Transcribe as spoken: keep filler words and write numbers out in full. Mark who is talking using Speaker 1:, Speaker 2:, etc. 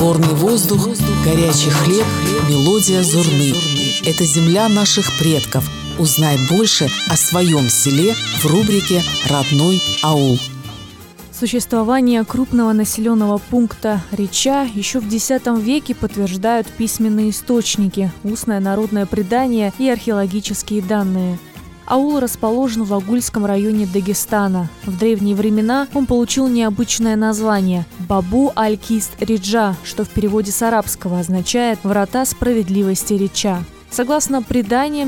Speaker 1: Горный воздух, горячий хлеб, мелодия зурны. Это земля наших предков. Узнай больше о своем селе в рубрике «Родной аул».
Speaker 2: Существование крупного населенного пункта Реча еще в десятом веке подтверждают письменные источники, устное народное предание и археологические данные. Аул расположен в Агульском районе Дагестана. В древние времена он получил необычное название – Бабу-аль-Кист-Риджа, что в переводе с арабского означает «врата справедливости Реча». Согласно преданиям,